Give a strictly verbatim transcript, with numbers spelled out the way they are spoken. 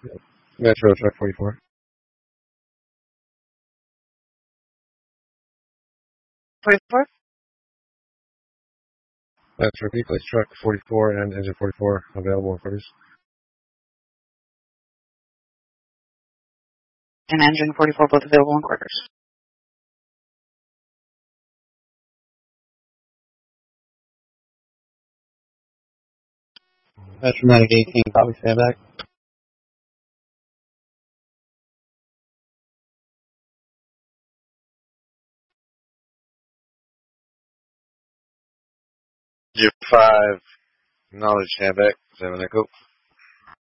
Metro Truck forty-four. forty-four? Metro Equals Truck forty-four and Engine forty-four available in quarters. And Engine forty-four both available in quarters. Metromatic eighteen, copy, stand back. G five, knowledge, stand back, seven echo.